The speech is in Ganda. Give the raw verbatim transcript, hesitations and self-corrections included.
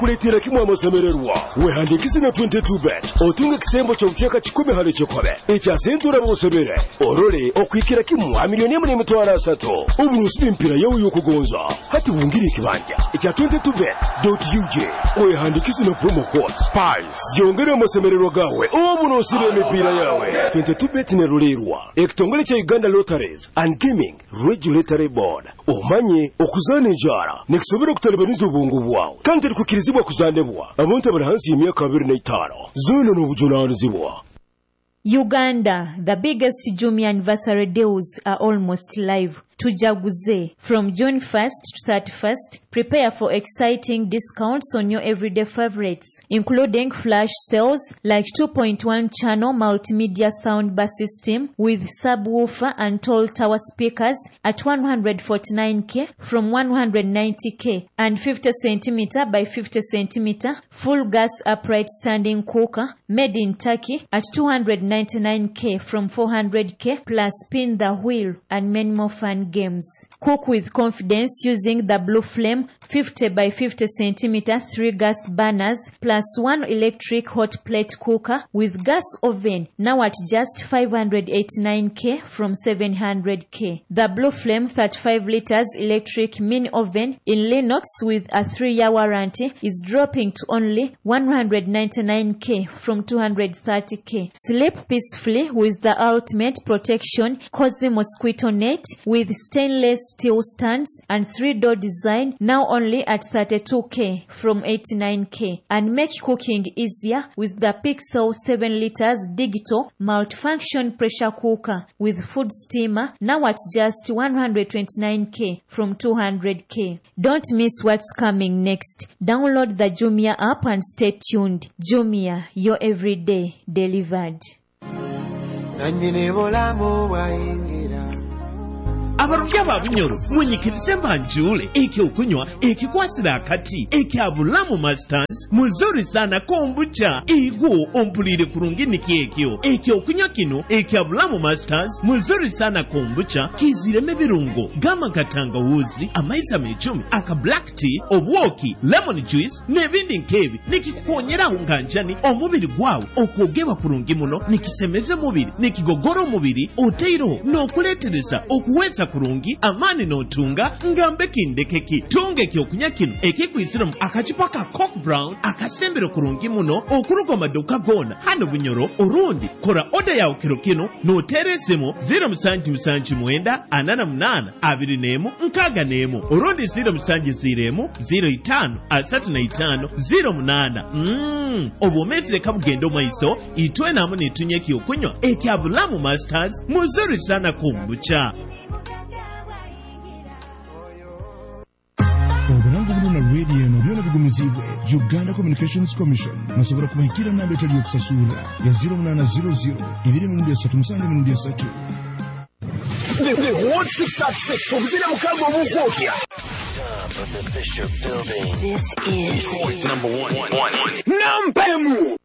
kuletera kimwe amasemererwa wehandikise na twenty-two bet otunga kisembo ky'okuteeka kikumi hali kikobe ekyasentura bosebere orole okwikira kimwe milioni emu n'emitwalo asatu obunusu b'empira yawe y'okugonza hati bungiri ekibanja ekya twenty-two bet dot u j wehandikise na promo code spice yongera amasemererwa gawe obunusu b'emipiira yawe. Twenty-two bet ne rulerwa ekitongole kya Uganda Lotteries and Gaming Regulatory Board omanye okuzaana enjara nekisobera okutalibaniza obwongo bwawe kandi terikukirizibwa kuzanibwa abantu abali hansi y'emyaka abiri n'etaano zoona n'obujunaanizibwa. Uganda, the biggest Jumia anniversary deals are almost live. Tujaguze. From June first to thirty-first, prepare for exciting discounts on your everyday favorites, including flash sales like two point one channel multimedia soundbar system with subwoofer and tall tower speakers at one hundred forty-nine thousand from one hundred ninety thousand, and fifty centimeter by fifty centimeter full gas upright standing cooker made in Turkey at two hundred ninety-nine thousand from four hundred thousand, plus spin the wheel and many more fun games. Cook with confidence using the Blue Flame fifty by fifty centimeter three gas burners plus one electric hot plate cooker with gas oven, now at just five hundred eighty-nine thousand from seven hundred thousand. The Blue Flame thirty-five liters electric mini oven in Linux with a three year warranty is dropping to only one hundred ninety-nine thousand from two hundred thirty thousand. Sleep peacefully with the ultimate protection cozy mosquito net with stainless steel stands and three door design, now only at thirty-two thousand from eighty-nine thousand. And make cooking easier with the Pixel seven liters digital multifunction pressure cooker with food steamer, now at just one hundred twenty-nine thousand from two hundred thousand. Don't miss what's coming next. Download the Jumia app and stay tuned. Jumia, your everyday delivered. Abarufya babunyoro mwenyikirize mbanjule eke okunywa ekikwasira akati eke abulamu masters muzuri sana kombucha igu ompulire kurungi nikiekyo eke okunywa kino eke abulamu masters muzuri sana kombucha kizireme birungo gama katangawuzi amaisa mechumi aka black tea obwoki lemon juice nebindi nkebi nikikukonyera hunganjani omubiri gwawe okwogeba kurungi muno nikisemeze mubiri nikigogoro mubiri oteiro nokuletereza okuweza kurungi amani notunga ngambe kindekeki tunge kyokunya kino ekikwisiramu akacupa ka Coke Brown akasembero kurungi muno okuruga maduka gona hano bunyoro urundi kora oda yawe kiro kino noteresemo zero musanji musanji mwenda anana munana abiri nemo nkaga nemo urundi zero musanji ziremo zero itano asatu na itano zero munana mmm obomezire kabugendo maiso itwe namu netunye kyokunywa ekyabulamu masters muzuri sana kombucha. Oburangu buno na radio no byona bigumizibwe Uganda Communications Commission musobora kubahikira namba etali yokusasula ya zero nine zero zero ibiri n'undi asatu musange n'undi asatu. The Hot six at six obuzira mukago obukwokya. Top of the Bishop Building. This is Number one. one, one. Nampemu